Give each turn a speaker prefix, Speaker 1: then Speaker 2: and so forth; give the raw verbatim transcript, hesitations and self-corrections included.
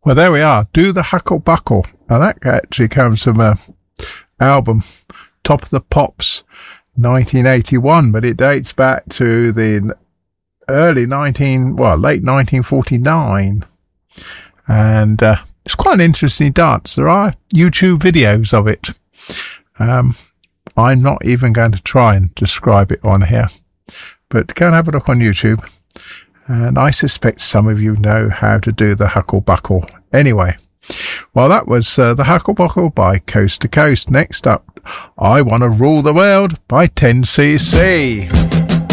Speaker 1: Well, there we are. Do the Huckle Buckle. And that actually comes from a album, Top of the Pops, nineteen eighty-one, but it dates back to the early nineteen, well, late nineteen forty-nine. And uh, it's quite an interesting dance. There are YouTube videos of it. Um, I'm not even going to try and describe it on here, but go and have a look on YouTube. And I suspect some of you know how to do the Huckle Buckle. Anyway, well, that was uh, the Huckle Buckle by Coast to Coast. Next up, I Want to Rule the World by ten C C.